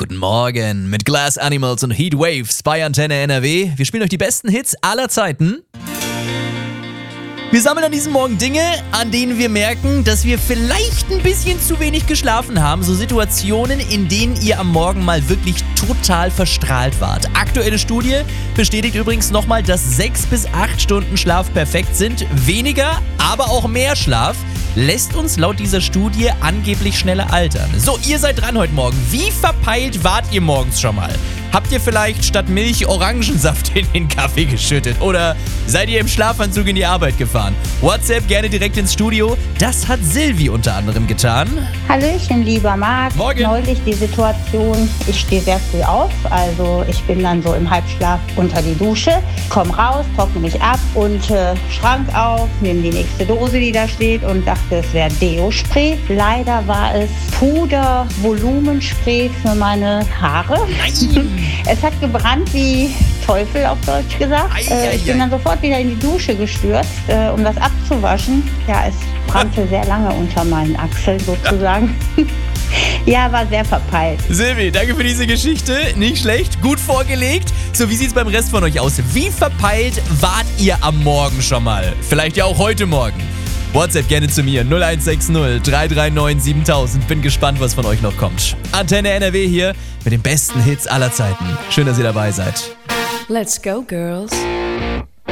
Guten Morgen mit Glass Animals und Heat Waves bei Antenne NRW. Wir spielen euch die besten Hits aller Zeiten. Wir sammeln an diesem Morgen Dinge, an denen wir merken, dass wir vielleicht ein bisschen zu wenig geschlafen haben. So Situationen, in denen ihr am Morgen mal wirklich total verstrahlt wart. Aktuelle Studie bestätigt übrigens nochmal, dass 6 bis 8 Stunden Schlaf perfekt sind. Weniger, aber auch mehr Schlaf lässt uns laut dieser Studie angeblich schneller altern. So, ihr seid dran heute Morgen. Wie verpeilt wart ihr morgens schon mal? Habt ihr vielleicht statt Milch Orangensaft in den Kaffee geschüttet? Oder seid ihr im Schlafanzug in die Arbeit gefahren? WhatsApp gerne direkt ins Studio. Das hat Silvi unter anderem getan. Hallöchen, lieber Marc. Morgen. Neulich die Situation, ich stehe sehr früh auf, also ich bin dann so im Halbschlaf unter die Dusche, komm raus, trockne mich ab und Schrank auf, nehme die nächste Dose, die da steht und dachte, es wäre Deo-Spray. Leider war es Puder-Volumenspray für meine Haare. Nein. Es hat gebrannt wie Teufel, auf Deutsch gesagt. Ich bin dann sofort wieder in die Dusche gestürzt, um das abzuwaschen. Ja, es brannte sehr lange unter meinen Achseln sozusagen. Ja, war sehr verpeilt. Silvi, danke für diese Geschichte. Nicht schlecht, gut vorgelegt. So, wie sieht's beim Rest von euch aus? Wie verpeilt wart ihr am Morgen schon mal? Vielleicht ja auch heute Morgen. WhatsApp gerne zu mir 0160 339 7000. Bin gespannt, was von euch noch kommt. Antenne NRW hier mit den besten Hits aller Zeiten. Schön, dass ihr dabei seid. Let's go, girls.